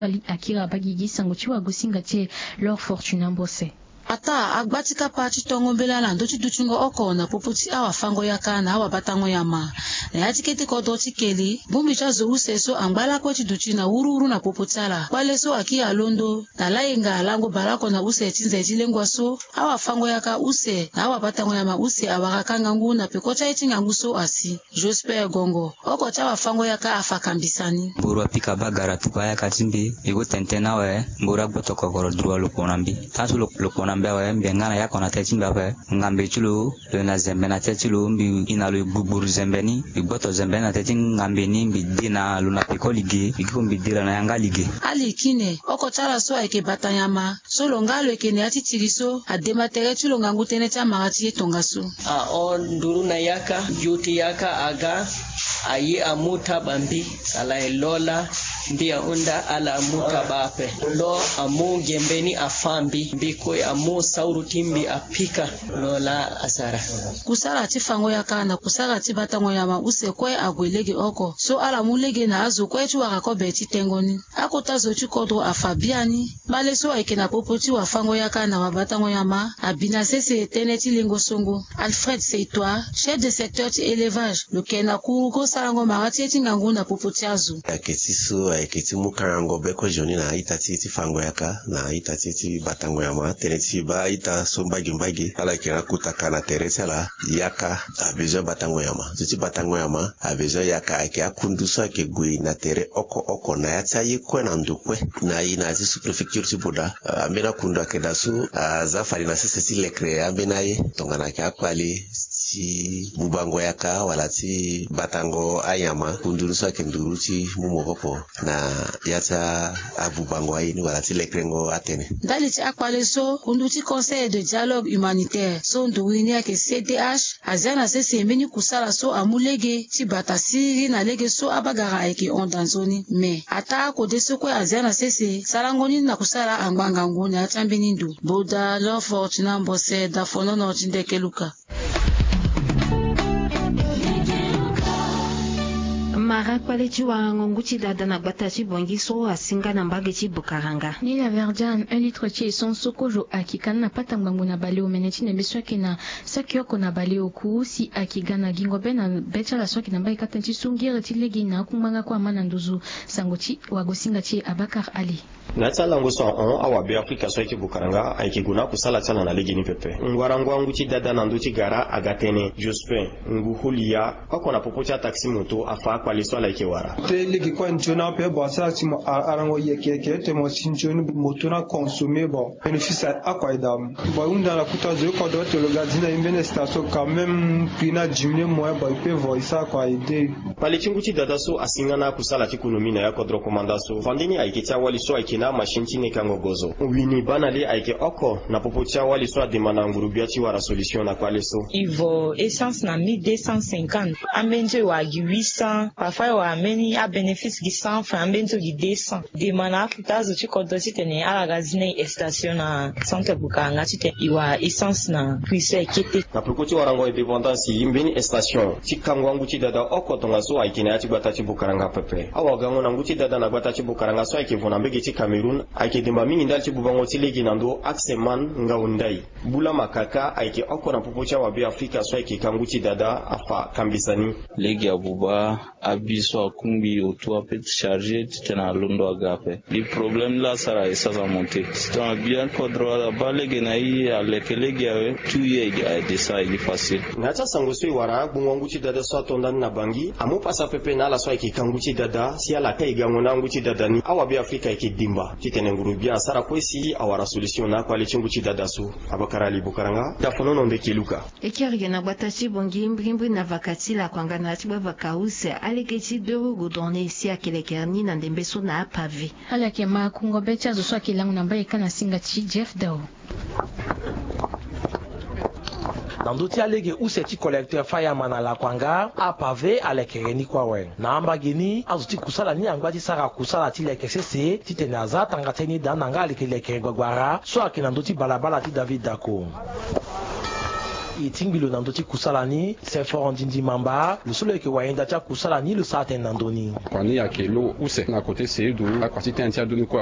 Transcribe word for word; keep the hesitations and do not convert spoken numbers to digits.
akira bagigi sanguchi wa gusinga che leur fortune mbose. Ata agbatika pa chitongo mbelala ndo chiduchungo oko na poputi awa fango yaka na awa batango yama. Na yatiketi kodo tikeli, bumbi chazo useso angbala kwa chiduchi na uru uru na poputala. Wale so aki alondo, na lainga alango balako na use chinze chilengwa so, awa fango yaka use na awa batango yama use awakakanga ngu na pekocha itinga ngu so asi. Josper Gongo, oko chawa fango yaka afakambisani. Mburu apika bagara tupaya katimbi, igo tentena we, mburu akboto kokoro druwa luponambi. Tansu luponambi we mbengana yako na tetimbi we, ngambe chulu, na zembe na tetulu mbi inalu buburu zembeni, igboto zembe na teting ngambe ni mbi dina luna piko lige, ikiku mbi dira na yanga lige. Ali kine, oko chala so eke batanyama, so longalo eke ne ati tiriso, adema tere chulo ngangu tene cha marati ye tongaso. A on duru na yaka, yuti yaka aga, ayi amuta bambi, ala elola, mbia unda ala amuta bape. Lo amu gembeni afambi, mbikwe amu sauru timbi apika, lola asara. Kusara ati fango yaka na kusara ati batango yama use kwe agwelege oko, so ala mulege na azo kwe chuwa rakobe eti tengoni. Ako tazo chukodro afabiani, bale so eke na popoti wa fango yaka na wabatango yama, abina sese teneti lingo songo. Alfred Seitoa, chef de secteur ti élevage, le kena kuruko sarango marati eti ngangu na popoti azo. Aketisu, aketi mukarango beko joni na itati iti fango yaka, na itati iti batango yama, teneti ba ita sombagi mbagi, ala kena kutaka na terese la, yaka a besoin batango yama. Zuti batango yama, a besoin yaka ake akunduso ake gui na tere oko oko na yata yi kwe na ndukwe, na yi na zi su prefecture si boda, ambena kundu ake dasu, zafari na sisi si lekre, ambena yi, tongana ake akwali, si bubango yaka wala ti batango ayama kunduru so kenduru ti mumogopo na yata abubango ayini wala ti lekrengo atene dali ti akwale so kundu ti conseil de dialogue humanitaire so nduwini ake C D H azana sese meni kusala so amulege ti batasiri na lege so abagara ake ondanzoni me ata ko deso ko azana sese sarangoni na kusala ambanga ngoni atambeni ndu boda lo fortuna mbose da fono no tindeke luka. Mara kwale chiwa ngonguchi dada na batachi bongiso asinga na mbage chi bukaranga. Ni la verdiane, un litre chi son sokojo akikana na pata mbangu na bale o meneti ne beswa kina sakyoko na bale o ku si akigana gingobe na becha la soki na mbage katanchi sungire ti legi na kumanga kwa mana nduzu sangochi wagosinga chi Abakar Ali. Na tsala ngoso on awa be Afrika so ki bukaranga aiki guna kusala tsana na legi ni pepe. Ngwarangwa nguchi dada na nduchi gara agatene Jospin nguhulia kako na popocha taxi moto afa kwa liswala ikiwara. Te legi kwa njona pe basa ti mo arango yekeke te mo sinjoni moto na consommer bon bénéfice akwa idam. Ba unda la kuta zo ko do te le gazina imbene station quand même pina diminuer moins ba pe voisa kwa ide. Pale chinguchi dada so asingana kusala tikunomi na yako drokomanda so. Vandini aikitia wali so aikina mashinti ne kango gozo. Wini banali aike oko na popocha wali so demanda ngurubia ti wara solution na kwa leso. Ivo essence na mille deux cent cinquante. Amenje wa huit cents. Parfois wa meni a bénéfice gi cent francs amenje gi deux cents. Demanda kutazo ti kodo ti tene ala gazine station na centre bukanga ti te iwa essence na puise kete. Na prokochi warango independance yimbeni station ti kangwangu ti dada oko tonga so aikina ti gbata ti bukaranga pepe. Awa gango na nguti dada na gbata ti bukaranga so aike vona mbege ti Cameroun aike demba mingi ndal ti bubango ti legi nando akseman ngaundai. Bula makaka aike oko na popocha wa be Afrika so aike kanguti dada afa kambisani. Legi abuba abiso akumbi otua pet chargé tena londo agape. Le problème là ça va ça va monter. C'est un bien kodro la balege na yi aleke legi awe tu ye a de ça il est facile. Ngata sangoso iwara bungonguti dada so atonda na bangi amu pasa pepe na la so aike kanguti dada si ala kai gangona nguti dada ni awa be Afrika aike dimba titene ngurubia sara kwesi awara solution na kwa lechinguti dada so Abakar Ali bukaranga da fonono ndeke luka. Ekirige na batachi bongi mbrimbi na vakati la kwangana ti bava kause aleketi deux godone si akelekerni na ndembeso na pavé. Alake ma kungo becha zo swaki langu na mbaye kana singa chi Jeff Dao. Nanduti alege useti collecteur fireman ala kwanga a pavé alekereni kwa wen. Na ambagini azuti kusala ni angwati sara kusala ti lekesese ti tenaza tangateni dananga alekelekere gwagwara so akinanduti balabala ti David Dako. itingbilo nando ti kusala ni Sephora Ndindi Mamba lusolo ke waenda cha kusala ni lusate nandoni kwani yake lo use na kote sedu akwati tentia duni kwa